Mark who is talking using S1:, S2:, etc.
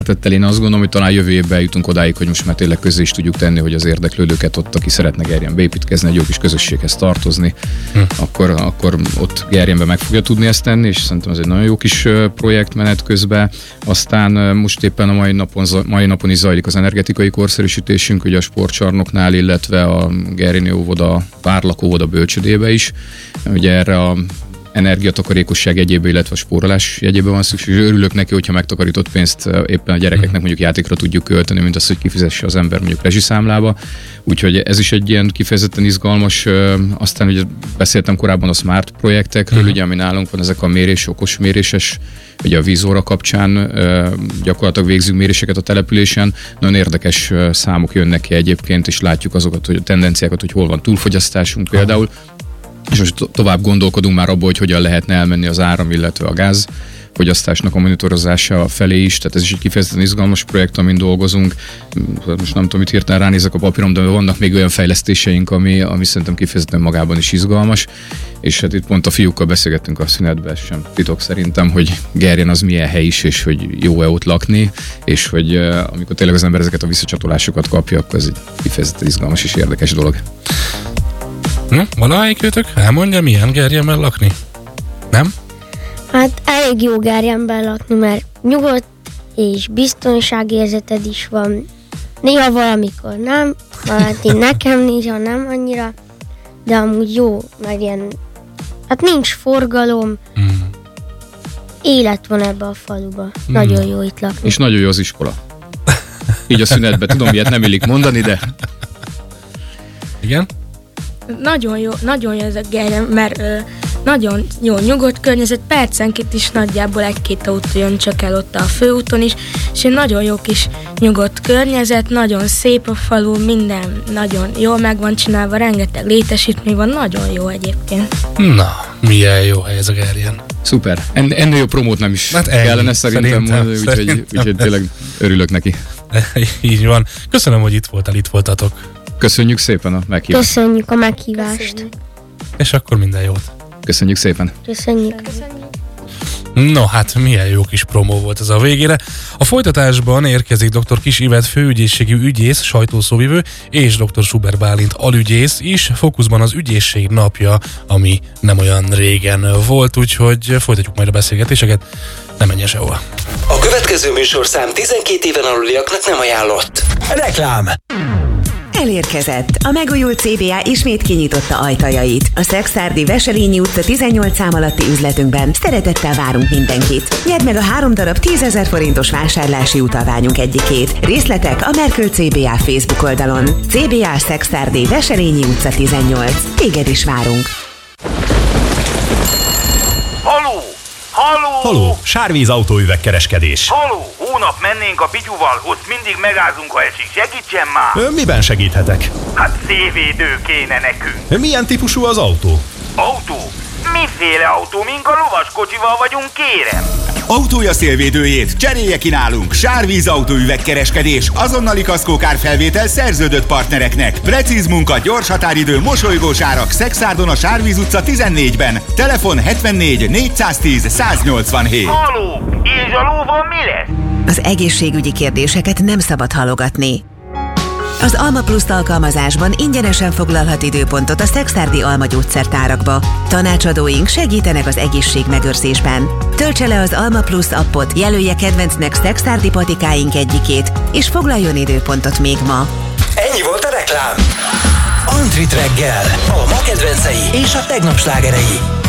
S1: Én azt gondolom, hogy talán jövő évben jutunk odáig, hogy most már tényleg közé is tudjuk tenni, hogy az érdeklődőket ott, aki szeretne Gerjenbe építkezni, egy jó kis közösséghez tartozni, akkor ott Gerjenbe meg fogja tudni ezt tenni, és szerintem ez egy nagyon jó kis projekt menet közben. Aztán most éppen a mai napon is zajlik az energetikai korszerűsítésünk, ugye a sportcsarnoknál, illetve a Gerjeni óvoda, várlakóvoda bölcsödébe is. Ugye erre a energiatakarékosság jegyébe, illetve a spórolás jegyébe van szükség. Örülök neki, hogyha megtakarított pénzt éppen a gyerekeknek mondjuk játékra tudjuk költeni, mint az, hogy kifizesse az ember mondjuk rezsiszámlába. Úgyhogy ez is egy ilyen kifejezetten izgalmas. Aztán ugye beszéltem korábban a smart projektekről, ugye, ami nálunk van, ezek a okos méréses, ugye a vízóra kapcsán gyakorlatilag végzünk méréseket a településen. Nagyon érdekes számok jönnek ki egyébként, és látjuk azokat, hogy a tendenciákat, hogy hol van túlfogyasztásunk például. És most tovább gondolkodunk már abból, hogy hogyan lehetne elmenni az áram, illetve a gáz fogyasztásnak a monitorozása felé is, tehát ez is egy kifejezetten izgalmas projekt, amin dolgozunk. Most nem tudom, mit hirtelen ránézek a papírom, de vannak még olyan fejlesztéseink, ami szerintem kifejezetten magában is izgalmas, és hát itt pont a fiúkkal beszélgettünk a szünetben, sem titok szerintem, hogy Gerjen az milyen hely is, és hogy jó-e ott lakni, és hogy amikor tényleg az ember ezeket a visszacsatolásokat kapja, akkor ez egy kifejezetten izgalmas és érdekes dolog.
S2: Valamelyikőtök elmondja, milyen Gerjenben lakni? Nem?
S3: Hát elég jó Gerjenben lakni, mert nyugodt és biztonságérzeted is van. Néha valamikor nem, hát nekem néha nem annyira, de amúgy jó, mert ilyen, hát nincs forgalom, élet van ebbe a faluba. Nagyon jó itt lakni.
S1: És nagyon jó az iskola. Így a szünetben, tudom, ilyet nem illik mondani, de...
S2: Igen?
S4: Nagyon jó ez a Gerjen, mert nagyon jó nyugodt környezet, percenként is nagyjából 1-2 autó jön csak el ott a főúton is, és egy nagyon jó kis nyugodt környezet, nagyon szép a falu, minden nagyon jól meg van csinálva, rengeteg létesítmény van, nagyon jó egyébként.
S2: Na, milyen jó hely ez a Gerjen.
S1: Szuper. Ennél jobb promót nem is kellene szerintem mondani, úgyhogy tényleg örülök neki.
S2: Így van. Köszönöm, hogy itt voltatok.
S1: Köszönjük szépen a meghívást.
S3: Köszönjük a meghívást. Köszönjük.
S2: És akkor minden jót.
S1: Köszönjük szépen.
S3: Köszönjük.
S2: No, hát milyen jó kis promó volt ez a végére. A folytatásban érkezik dr. Kiss Ivett főügyészségi ügyész, sajtószóvivő, és dr. Schubert Bálint alügyész is. Fókuszban az ügyészség napja, ami nem olyan régen volt, úgyhogy folytatjuk majd a beszélgetéseket. Nem menjen sehova.
S5: A következő műsorszám 12 éven aluliaknak nem ajánlott. Reklám!
S6: Elérkezett! A megújult CBA ismét kinyitotta ajtajait. A Szekszárdi Veselényi utca 18 szám alatti üzletünkben szeretettel várunk mindenkit. Nyerd meg a 3 darab 10 000 forintos vásárlási utalványunk egyikét. Részletek a Merkül CBA Facebook oldalon. CBA Szekszárdi Veselényi utca 18. Téged is várunk!
S7: Haló! Sárvíz autóüvegkereskedés.
S8: Haló! Hónap mennénk a Pityuval, ott mindig megázunk, ha esik. Segítsen már!
S7: Miben segíthetek?
S8: Hát szélvédő kéne nekünk.
S7: Milyen típusú az autó?
S8: Autó? Miféle autó? Mink a lovaskocsival vagyunk, kérem?
S9: Autója szélvédőjét cserélje ki nálunk. Sárvíz autóüvegkereskedés, azonnali kaszkókárfelvétel szerződött partnereknek. Precíz munka, gyors határidő, mosolygós árak. Szekszádon a Sárvíz utca 14-ben. Telefon 74 410 187.
S8: Haló! És a lóval mi lesz?
S6: Az egészségügyi kérdéseket nem szabad halogatni. Az Alma Plus alkalmazásban ingyenesen foglalhat időpontot a szekszárdi Alma gyógyszertárakba. Tanácsadóink segítenek az egészségmegőrzésben. Töltse le az Alma Plus appot, jelölje kedvencnek szekszárdi patikáink egyikét, és foglaljon időpontot még ma.
S5: Ennyi volt a reklám. Antrit reggel, a ma kedvencei és a tegnap slágerei.